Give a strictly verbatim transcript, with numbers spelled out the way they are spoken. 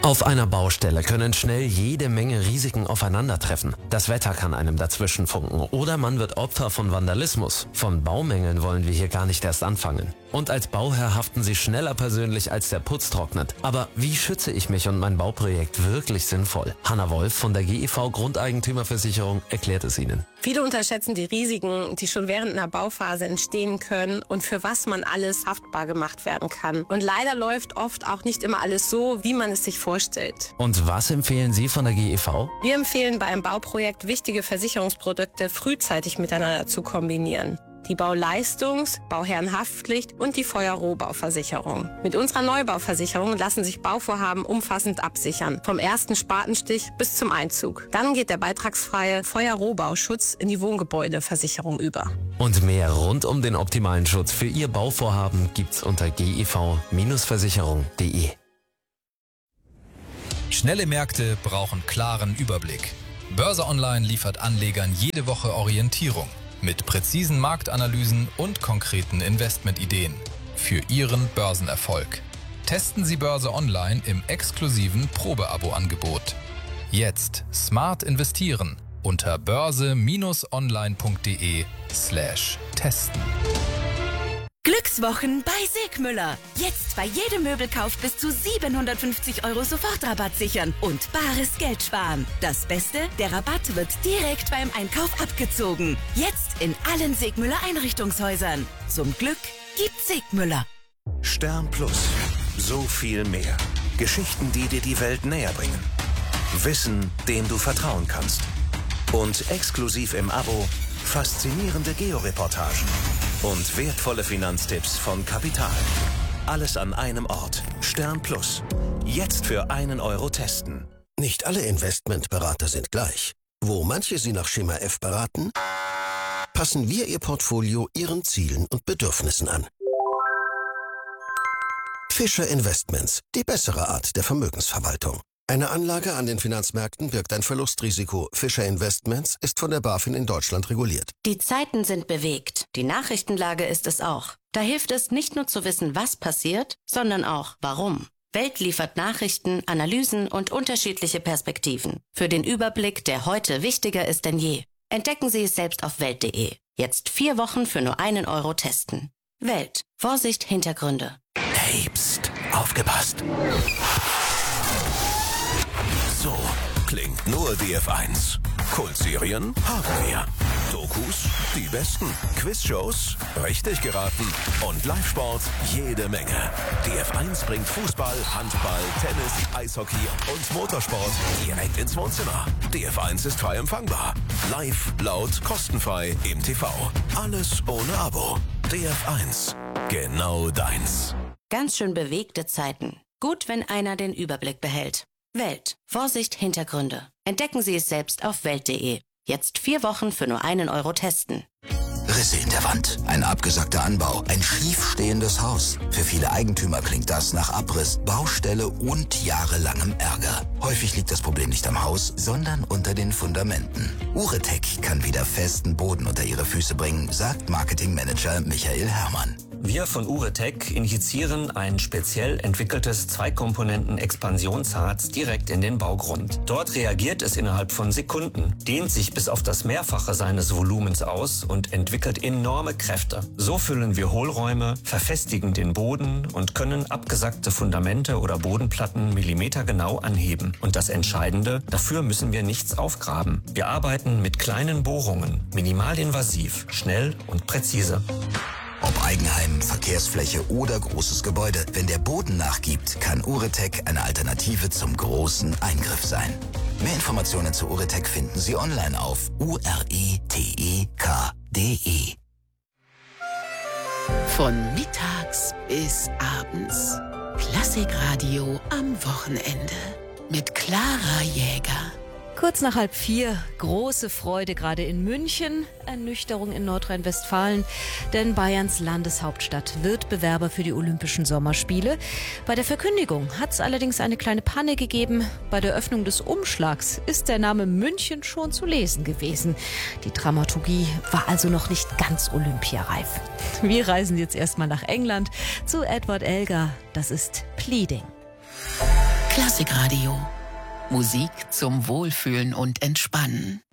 Auf einer Baustelle können schnell jede Menge Risiken aufeinandertreffen. Das Wetter kann einem dazwischen funken oder man wird Opfer von Vandalismus. Von Baumängeln wollen wir hier gar nicht erst anfangen. Und als Bauherr haften Sie schneller persönlich, als der Putz trocknet. Aber wie schütze ich mich und mein Bauprojekt wirklich sinnvoll? Hanna Wolf von der G E V Grundeigentümerversicherung erklärt es Ihnen. Viele unterschätzen die Risiken, die schon während einer Bauphase entstehen können und für was man alles haftbar gemacht werden kann. Und leider läuft oft auch nicht immer alles so, wie man es sich vorstellt. Und was empfehlen Sie von der G E V? Wir empfehlen bei einem Bauprojekt, wichtige Versicherungsprodukte frühzeitig miteinander zu kombinieren. Die Bauleistungs-, Bauherrenhaftpflicht und die Feuerrohbauversicherung. Mit unserer Neubauversicherung lassen sich Bauvorhaben umfassend absichern, vom ersten Spatenstich bis zum Einzug. Dann geht der beitragsfreie Feuerrohbauschutz in die Wohngebäudeversicherung über. Und mehr rund um den optimalen Schutz für Ihr Bauvorhaben gibt's unter g e v Versicherung punkt de. Schnelle Märkte brauchen klaren Überblick. Börse Online liefert Anlegern jede Woche Orientierung mit präzisen Marktanalysen und konkreten Investmentideen für Ihren Börsenerfolg. Testen Sie Börse Online im exklusiven Probeabo-Angebot. Jetzt smart investieren unter börse-online.de slash testen. Glückswochen bei Segmüller. Jetzt bei jedem Möbelkauf bis zu siebenhundertfünfzig Euro Sofortrabatt sichern und bares Geld sparen. Das Beste, der Rabatt wird direkt beim Einkauf abgezogen. Jetzt in allen Segmüller Einrichtungshäusern. Zum Glück gibt's Segmüller. Stern Plus. So viel mehr. Geschichten, die dir die Welt näher bringen. Wissen, dem du vertrauen kannst. Und exklusiv im Abo faszinierende Georeportagen und wertvolle Finanztipps von Kapital. Alles an einem Ort. Stern Plus. Jetzt für einen Euro testen. Nicht alle Investmentberater sind gleich. Wo manche Sie nach Schema F beraten, passen wir Ihr Portfolio Ihren Zielen und Bedürfnissen an. Fischer Investments, die bessere Art der Vermögensverwaltung. Eine Anlage an den Finanzmärkten birgt ein Verlustrisiko. Fischer Investments ist von der BaFin in Deutschland reguliert. Die Zeiten sind bewegt. Die Nachrichtenlage ist es auch. Da hilft es nicht nur zu wissen, was passiert, sondern auch warum. Welt liefert Nachrichten, Analysen und unterschiedliche Perspektiven. Für den Überblick, der heute wichtiger ist denn je. Entdecken Sie es selbst auf welt punkt de. Jetzt vier Wochen für nur einen Euro testen. Welt. Vorsicht, Hintergründe. Hey, pst, aufgepasst. So klingt nur D F eins. Kultserien haben wir. Dokus, die besten. Quizshows, richtig geraten. Und Live-Sport, jede Menge. D F eins bringt Fußball, Handball, Tennis, Eishockey und Motorsport direkt ins Wohnzimmer. D F eins ist frei empfangbar. Live, laut, kostenfrei im T V. Alles ohne Abo. D F eins. Genau deins. Ganz schön bewegte Zeiten. Gut, wenn einer den Überblick behält. Welt. Vorsicht, Hintergründe. Entdecken Sie es selbst auf welt punkt de. Jetzt vier Wochen für nur einen Euro testen. Risse in der Wand, ein abgesackter Anbau, ein schiefstehendes Haus. Für viele Eigentümer klingt das nach Abriss, Baustelle und jahrelangem Ärger. Häufig liegt das Problem nicht am Haus, sondern unter den Fundamenten. Uretech kann wieder festen Boden unter Ihre Füße bringen, sagt Marketingmanager Michael Herrmann. Wir von Uretech injizieren ein speziell entwickeltes Zwei-Komponenten-Expansionsharz direkt in den Baugrund. Dort reagiert es innerhalb von Sekunden, dehnt sich bis auf das Mehrfache seines Volumens aus und entwickelt enorme Kräfte. So füllen wir Hohlräume, verfestigen den Boden und können abgesackte Fundamente oder Bodenplatten millimetergenau anheben. Und das Entscheidende, dafür müssen wir nichts aufgraben. Wir arbeiten mit kleinen Bohrungen, minimalinvasiv, schnell und präzise. Ob Eigenheim, Verkehrsfläche oder großes Gebäude, wenn der Boden nachgibt, kann Uretech eine Alternative zum großen Eingriff sein. Mehr Informationen zu Uretech finden Sie online auf u r e t e k punkt de. Von mittags bis abends. Klassikradio am Wochenende. Mit Clara Jäger. Kurz nach halb vier, große Freude gerade in München, Ernüchterung in Nordrhein-Westfalen, denn Bayerns Landeshauptstadt wird Bewerber für die Olympischen Sommerspiele. Bei der Verkündigung hat es allerdings eine kleine Panne gegeben. Bei der Öffnung des Umschlags ist der Name München schon zu lesen gewesen. Die Dramaturgie war also noch nicht ganz olympiareif. Wir reisen jetzt erstmal nach England zu Edward Elgar. Das ist Pleading. Klassikradio. Musik zum Wohlfühlen und Entspannen.